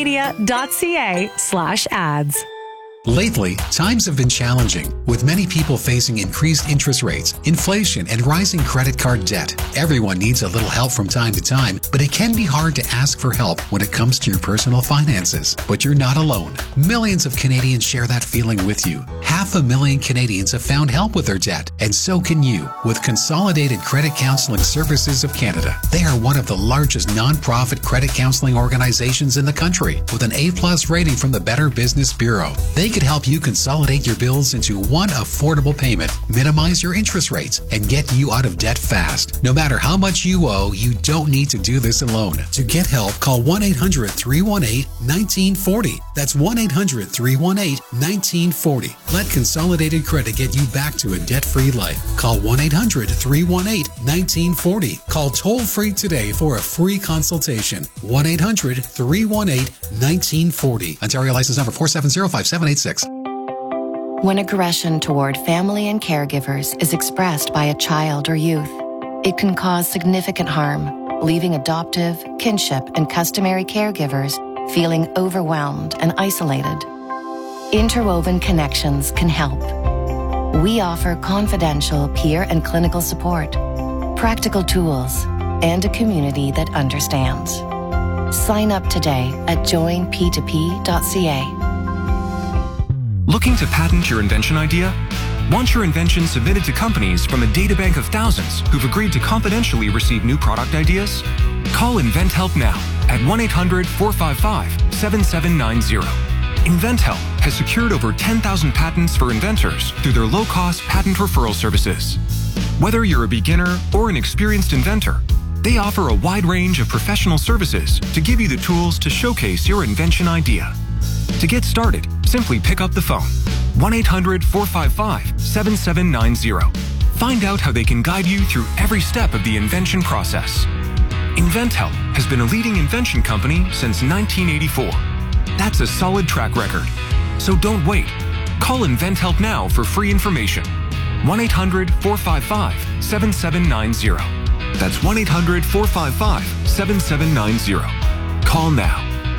[SPEAKER 29] bellmedia.ca/ads.
[SPEAKER 25] Lately, times have been challenging, with many people facing increased interest rates, inflation, and rising credit card debt. Everyone needs a little help from time to time, but it can be hard to ask for help when it comes to your personal finances. But you're not alone. Millions of Canadians share that feeling with you. 500,000 Canadians have found help with their debt, and so can you with Consolidated Credit Counseling Services of Canada. They are one of the largest nonprofit credit counseling organizations in the country, with an A+ rating from the Better Business Bureau. They could help you consolidate your bills into one affordable payment, minimize your interest rates, and get you out of debt fast. No matter how much you owe, you don't need to do this alone. To get help, call 1-800-318-1940. That's 1-800-318-1940. Let Consolidated Credit get you back to a debt-free life. Call 1-800-318-1940. Call toll-free today for a free consultation. 1-800-318-1940. Ontario license number 4705786.
[SPEAKER 15] When aggression toward family and caregivers is expressed by a child or youth, it can cause significant harm, leaving adoptive, kinship, and customary caregivers feeling overwhelmed and isolated. Interwoven Connections can help. We offer confidential peer and clinical support, practical tools, and a community that understands. Sign up today at joinp2p.ca.
[SPEAKER 30] Looking to patent your invention idea? Want your invention submitted to companies from a databank of thousands who've agreed to confidentially receive new product ideas? Call InventHelp now at 1-800-455-7790. InventHelp has secured over 10,000 patents for inventors through their low-cost patent referral services. Whether you're a beginner or an experienced inventor, they offer a wide range of professional services to give you the tools to showcase your invention idea. To get started, simply pick up the phone, 1-800-455-7790. Find out how they can guide you through every step of the invention process. InventHelp has been a leading invention company since 1984. That's a solid track record. So don't wait. Call InventHelp now for free information. 1-800-455-7790. That's 1-800-455-7790. Call now.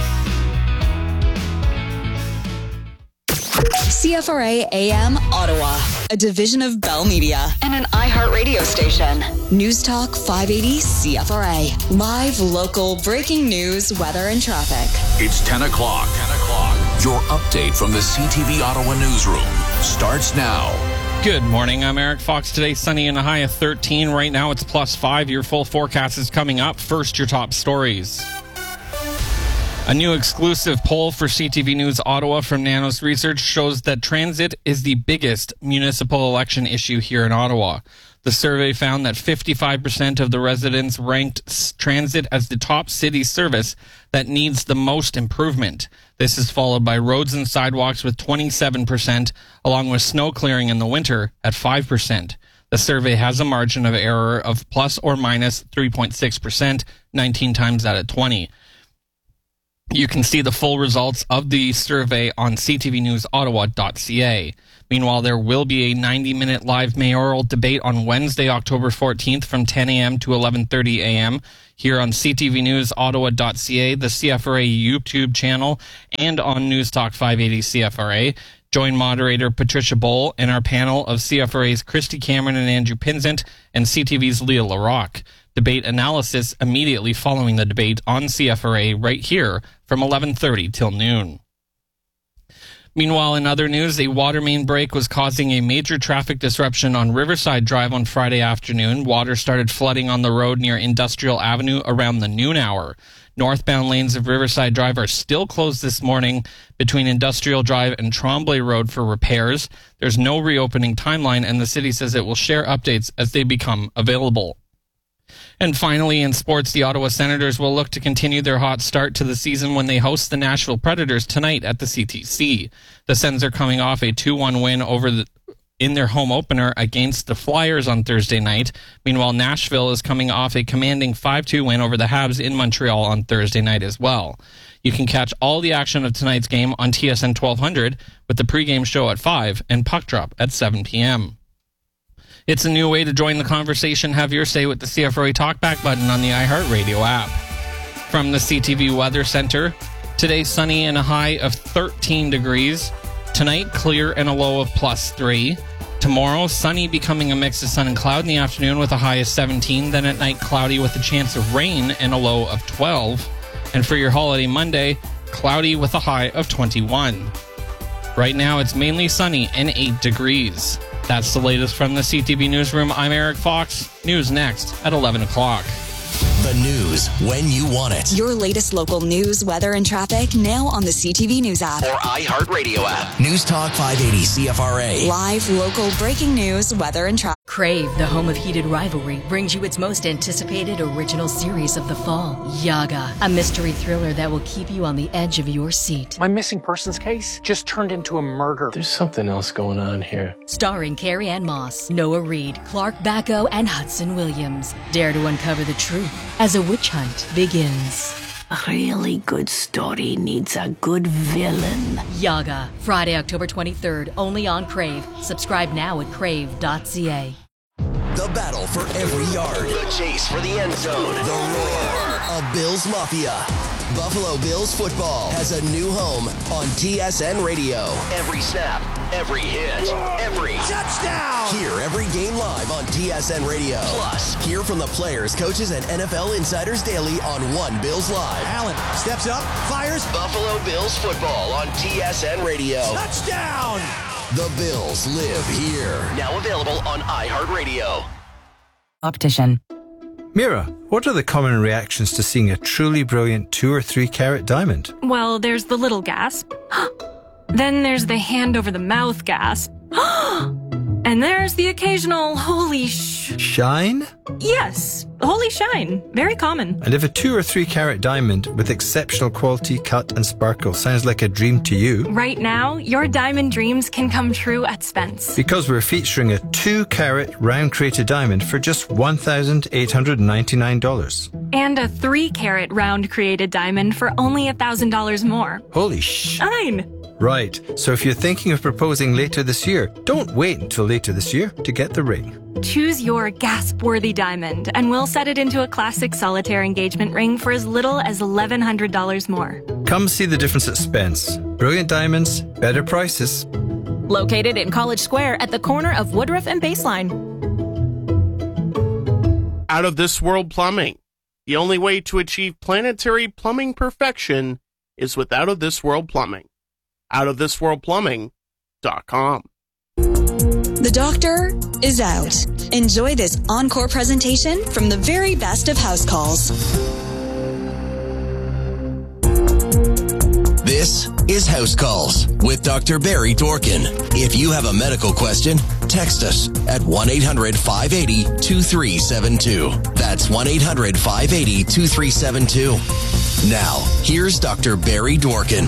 [SPEAKER 19] CFRA AM Ottawa, a division of Bell Media and an iHeartRadio station. News Talk 580 CFRA. Live, local, breaking news, weather, and traffic.
[SPEAKER 8] It's 10 o'clock. Your update from the CTV Ottawa newsroom starts now.
[SPEAKER 31] Good morning. I'm Eric Fox. Today, sunny and a high of 13. Right now, it's +5. Your full forecast is coming up. First, your top stories. A new exclusive poll for CTV News Ottawa from Nanos Research shows that transit is the biggest municipal election issue here in Ottawa. The survey found that 55% of the residents ranked transit as the top city service that needs the most improvement. This is followed by roads and sidewalks with 27%, along with snow clearing in the winter at 5%. The survey has a margin of error of plus or minus 3.6%, 19 times out of 20. You can see the full results of the survey on ctvnewsottawa.ca. Meanwhile, there will be a 90-minute live mayoral debate on Wednesday, October 14th from 10 a.m. to 11:30 a.m. here on ctvnewsottawa.ca, the CFRA YouTube channel, and on News Talk 580 CFRA. Join moderator Patricia Bowl and our panel of CFRA's Christy Cameron and Andrew Pinzant and CTV's Leah LaRocque. Debate analysis immediately following the debate on CFRA right here from 11:30 till noon. Meanwhile, in other news, a water main break was causing a major traffic disruption on Riverside Drive on Friday afternoon. Water started flooding on the road near Industrial Avenue around the noon hour. Northbound lanes of Riverside Drive are still closed this morning between Industrial Drive and Tremblay Road for repairs. There's no reopening timeline, and the city says it will share updates as they become available. And finally, in sports, the Ottawa Senators will look to continue their hot start to the season when they host the Nashville Predators tonight at the CTC. The Sens are coming off a 2-1 win in their home opener against the Flyers on Thursday night. Meanwhile, Nashville is coming off a commanding 5-2 win over the Habs in Montreal on Thursday night as well. You can catch all the action of tonight's game on TSN 1200 with the pregame show at 5 and puck drop at 7 p.m. It's a new way to join the conversation. Have your say with the CFRA Talkback button on the iHeartRadio app. From the CTV Weather Center, today sunny and a high of 13 degrees. Tonight, clear and a low of +3. Tomorrow, sunny becoming a mix of sun and cloud in the afternoon with a high of 17. Then at night, cloudy with a chance of rain and a low of 12. And for your holiday Monday, cloudy with a high of 21. Right now, it's mainly sunny and 8 degrees. That's the latest from the CTV Newsroom. I'm Eric Fox. News next at 11 o'clock.
[SPEAKER 8] The news when you want it.
[SPEAKER 19] Your latest local news, weather, and traffic now on the CTV News app.
[SPEAKER 8] Or iHeartRadio app. News Talk 580 CFRA.
[SPEAKER 19] Live, local, breaking news, weather, and traffic.
[SPEAKER 10] Crave, the home of heated rivalry, brings you its most anticipated original series of the fall, Yaga, a mystery thriller that will keep you on the edge of your seat.
[SPEAKER 11] My missing persons case just turned into a murder.
[SPEAKER 12] There's something else going on here.
[SPEAKER 10] Starring Carrie Ann Moss, Noah Reid, Clark Bacco, and Hudson Williams. Dare to uncover the truth as a witch hunt begins.
[SPEAKER 9] A really good story needs a good villain.
[SPEAKER 10] Yaga, Friday, October 23rd, only on Crave. Subscribe now at crave.ca.
[SPEAKER 8] The battle for every yard. The chase for the end zone. The roar of Bills Mafia. Buffalo Bills football has a new home on TSN Radio. Every snap, every hit, every touchdown. Hear every game live on TSN Radio. Plus, hear from the players, coaches, and NFL insiders daily on One Bills Live.
[SPEAKER 5] Allen steps up, fires.
[SPEAKER 8] Buffalo Bills football on TSN Radio.
[SPEAKER 5] Touchdown!
[SPEAKER 8] The Bills live here. Now available on iHeartRadio.
[SPEAKER 13] Optician.
[SPEAKER 14] Mira, what are the common reactions to seeing a truly brilliant 2 or 3 carat diamond?
[SPEAKER 16] Well, there's the little gasp. Then there's the hand over the mouth gasp. And there's the occasional holy
[SPEAKER 14] shine?
[SPEAKER 16] Yes, holy shine. Very common.
[SPEAKER 14] And if a 2 or 3 carat diamond with exceptional quality, cut and sparkle sounds like a dream to you,
[SPEAKER 16] right now, your diamond dreams can come true at Spence.
[SPEAKER 14] Because we're featuring a 2 carat round crated diamond for just $1,899.
[SPEAKER 16] And a 3 carat round created diamond for only $1,000 more.
[SPEAKER 14] Holy shine! Right, so if you're thinking of proposing later this year, don't wait until later this year to get the ring.
[SPEAKER 16] Choose your gasp-worthy diamond, and we'll set it into a classic solitaire engagement ring for as little as $1,100 more.
[SPEAKER 14] Come see the difference at Spence. Brilliant diamonds, better prices.
[SPEAKER 18] Located in College Square at the corner of Woodruff and Baseline.
[SPEAKER 20] Out of This World Plumbing. The only way to achieve planetary plumbing perfection is with Out of This World Plumbing. outofthisworldplumbing.com.
[SPEAKER 19] The doctor is out. Enjoy this encore presentation from the very best of house calls.
[SPEAKER 8] This is House Calls with Dr. Barry Dorkin. If you have a medical question, Text us at 1-800-580-2372. That's 1-800-580-2372. Now, here's Dr. Barry Dworkin.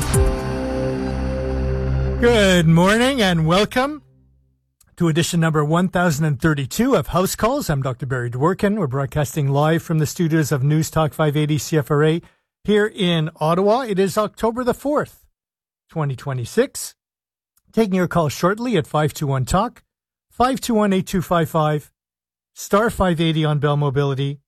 [SPEAKER 1] Good morning and welcome to edition number 1032 of House Calls. I'm Dr. Barry Dworkin. We're broadcasting live from the studios of News Talk 580 CFRA here in Ottawa. It is October the 4th, 2026. Taking your call shortly at 521-TALK, 521-8255, star 580 on Bell Mobility,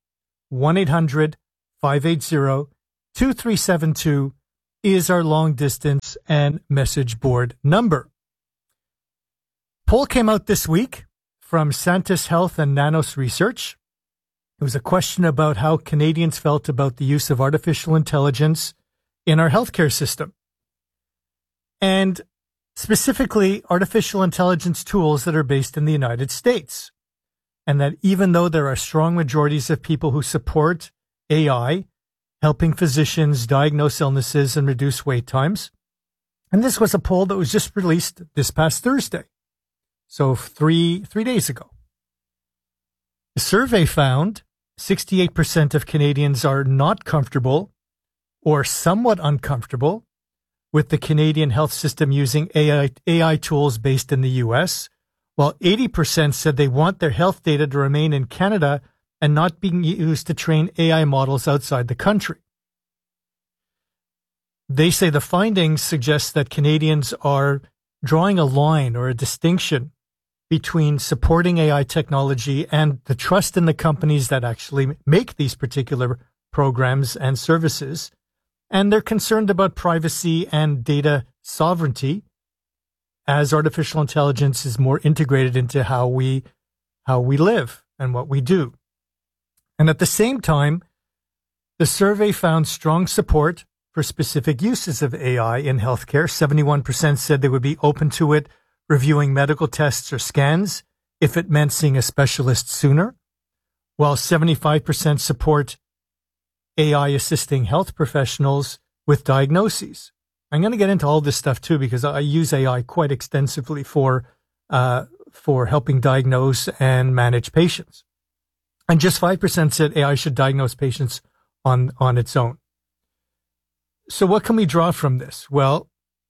[SPEAKER 1] 1-800-580-2372 is our long distance and message board number. Poll came out this week from Santis Health and Nanos Research. It was a question about how Canadians felt about the use of artificial intelligence in our healthcare system. And specifically, artificial intelligence tools that are based in the United States. And that even though there are strong majorities of people who support AI, helping physicians diagnose illnesses and reduce wait times. And this was a poll that was just released this past Thursday. So three days ago. The survey found 68% of Canadians are not comfortable or somewhat uncomfortable with the Canadian health system using AI tools based in the US, while 80% said they want their health data to remain in Canada and not being used to train AI models outside the country. They say the findings suggest that Canadians are drawing a line or a distinction between supporting AI technology and the trust in the companies that actually make these particular programs and services. And they're concerned about privacy and data sovereignty as artificial intelligence is more integrated into how we live and what we do. And at the same time, the survey found strong support for specific uses of AI in healthcare. 71% said they would be open to it reviewing medical tests or scans if it meant seeing a specialist sooner, while 75% support AI assisting health professionals with diagnoses. I'm going to get into all this stuff too because I use AI quite extensively for helping diagnose and manage patients. And just 5% said AI should diagnose patients on its own. So what can we draw from this? Well,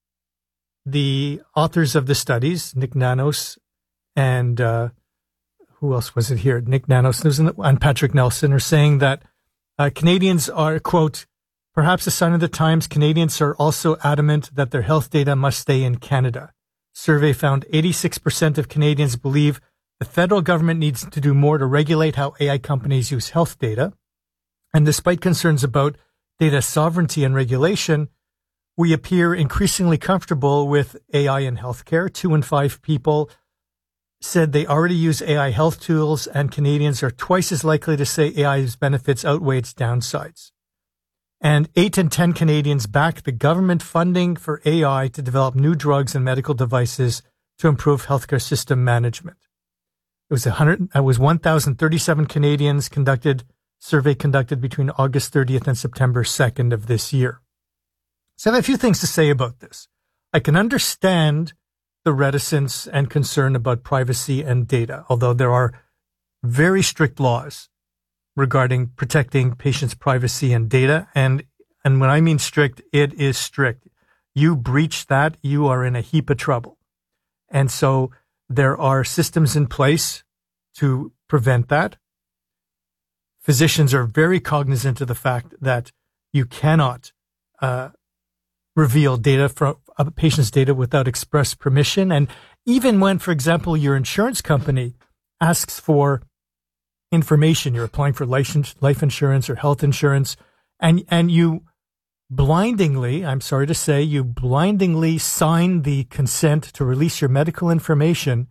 [SPEAKER 1] the authors of the studies, Nick Nanos and who else was it here? Nick Nanos and Patrick Nelson are saying that Canadians are, quote, perhaps a sign of the times, Canadians are also adamant that their health data must stay in Canada. Survey found 86% of Canadians believe the federal government needs to do more to regulate how AI companies use health data. And despite concerns about data sovereignty and regulation, we appear increasingly comfortable with AI in healthcare. 2 in 5 people said they already use AI health tools, and Canadians are twice as likely to say AI's benefits outweigh its downsides. And 8 in 10 Canadians back the government funding for AI to develop new drugs and medical devices to improve healthcare system management. It was 1,037 Canadians survey conducted between August 30th and September 2nd of this year. So I have a few things to say about this. I can understand the reticence and concern about privacy and data, although there are very strict laws regarding protecting patients' privacy and data. And when I mean strict, it is strict. You breach that, you are in a heap of trouble. And so there are systems in place to prevent that. Physicians are very cognizant of the fact that you cannot reveal data from a patient's data without express permission. And even when, for example, your insurance company asks for information, you're applying for life insurance or health insurance, and you blindingly, I'm sorry to say, you blindingly sign the consent to release your medical information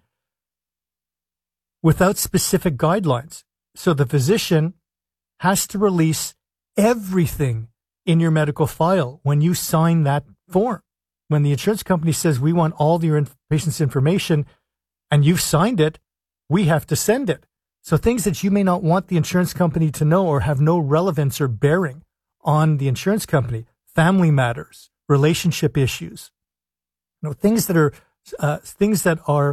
[SPEAKER 1] without specific guidelines. So the physician has to release everything in your medical file when you sign that form. When the insurance company says, we want all your patient's information, and you've signed it, we have to send it. So things that you may not want the insurance company to know or have no relevance or bearing on the insurance company, family matters, relationship issues, things that are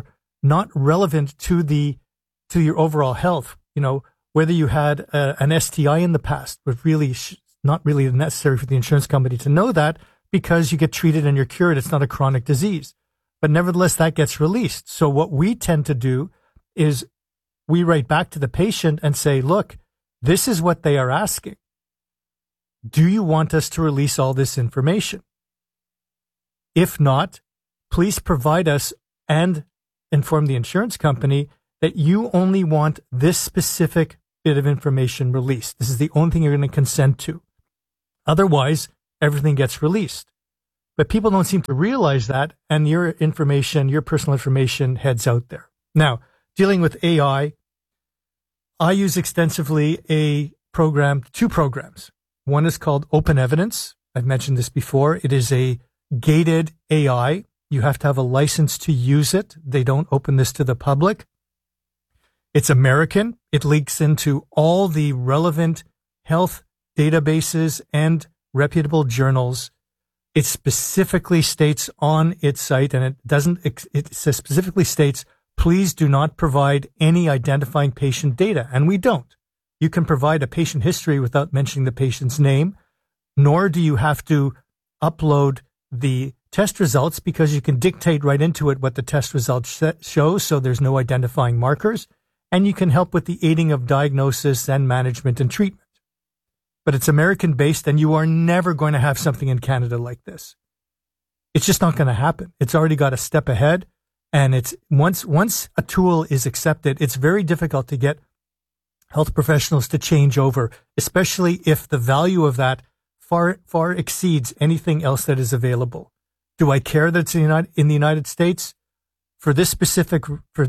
[SPEAKER 1] not relevant to your overall health. You know, whether you had an STI in the past was really not really necessary for the insurance company to know that, because you get treated and you're cured. It's not a chronic disease. But nevertheless, that gets released. So what we tend to do is we write back to the patient and say, look, this is what they are asking. Do you want us to release all this information? If not, please provide us and inform the insurance company that you only want this specific bit of information released. This is the only thing you're going to consent to. Otherwise, everything gets released. But people don't seem to realize that, and your information, your personal information heads out there. Now, dealing with AI, I use extensively two programs. One is called Open Evidence. I've mentioned this before. It is a gated AI. You have to have a license to use it. They don't open this to the public. It's American. It links into all the relevant health databases and reputable journals. It specifically states on its site, and it specifically states, please do not provide any identifying patient data. And we don't. You can provide a patient history without mentioning the patient's name, nor do you have to upload the test results, because you can dictate right into it what the test results shows, so there's no identifying markers, and you can help with the aiding of diagnosis and management and treatment. But it's American-based, and you are never going to have something in Canada like this. It's just not going to happen. It's already got a step ahead, and it's once a tool is accepted, it's very difficult to get health professionals to change over, especially if the value of that far exceeds anything else that is available. Do I care that it's in the United States for this specific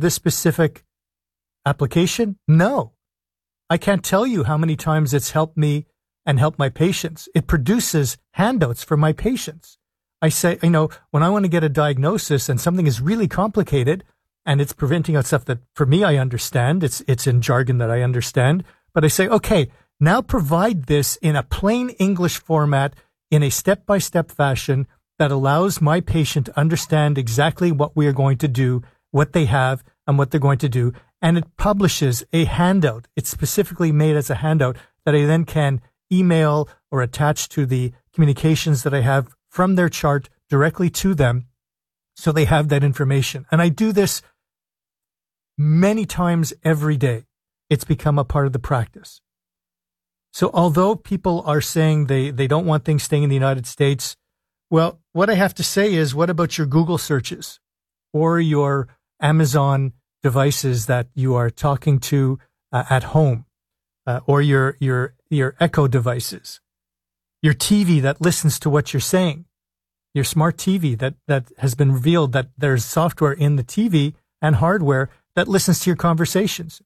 [SPEAKER 1] application? No. I can't tell you how many times it's helped me and helped my patients. It produces handouts for my patients. I say, when I want to get a diagnosis and something is really complicated and it's preventing out stuff that for me I understand, it's in jargon that I understand, but I say, okay, now provide this in a plain English format in a step-by-step fashion that allows my patient to understand exactly what we are going to do, what they have, and what they're going to do. And it publishes a handout. It's specifically made as a handout that I then can email or attach to the communications that I have from their chart directly to them, so they have that information. And I do this many times every day. It's become a part of the practice. So although people are saying they don't want things staying in the United States, well, what I have to say is, what about your Google searches or your Amazon devices that you are talking to at home, or your Echo devices, your TV that listens to what you're saying, your smart TV that has been revealed that there's software in the TV and hardware that listens to your conversations.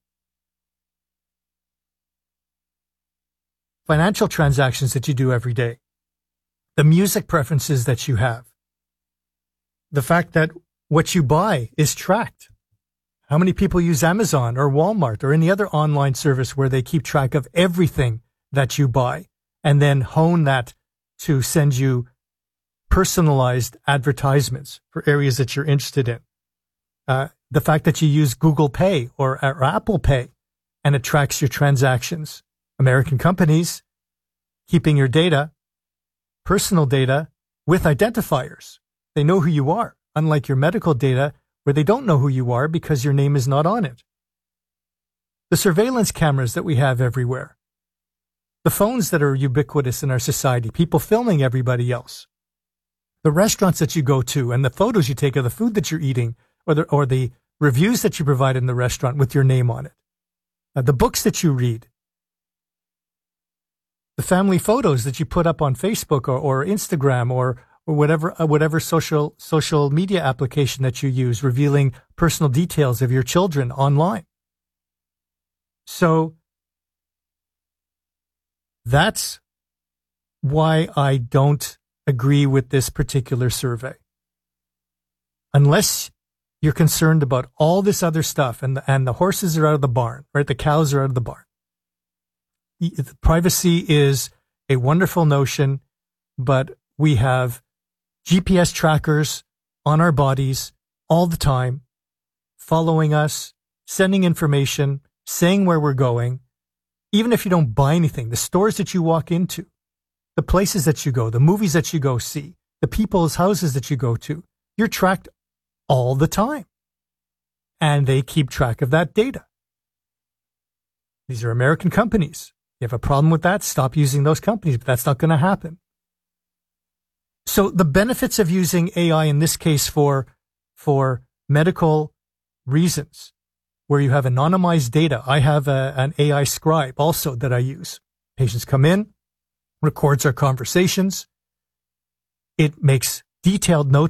[SPEAKER 1] Financial transactions that you do every day, the music preferences that you have, the fact that what you buy is tracked. How many people use Amazon or Walmart or any other online service where they keep track of everything that you buy and then hone that to send you personalized advertisements for areas that you're interested in? The fact that you use Google Pay or Apple Pay and it tracks your transactions. American companies keeping your data, personal data, with identifiers. They know who you are, unlike your medical data where they don't know who you are because your name is not on it. The surveillance cameras that we have everywhere. The phones that are ubiquitous in our society, people filming everybody else. The restaurants that you go to and the photos you take of the food that you're eating, or the reviews that you provide in the restaurant with your name on it. The books that you read. The family photos that you put up on Facebook or Instagram or whatever social media application that you use, revealing personal details of your children online. So that's why I don't agree with this particular survey. Unless you're concerned about all this other stuff and the horses are out of the barn, right? The cows are out of the barn. Privacy is a wonderful notion, but we have GPS trackers on our bodies all the time, following us, sending information, saying where we're going. Even if you don't buy anything, the stores that you walk into, the places that you go, the movies that you go see, the people's houses that you go to, you're tracked all the time. And they keep track of that data. These are American companies. You have a problem with that, stop using those companies, but that's not going to happen. So the benefits of using AI in this case for medical reasons, where you have anonymized data. I have an AI scribe also that I use. Patients come in, records our conversations. It makes detailed notes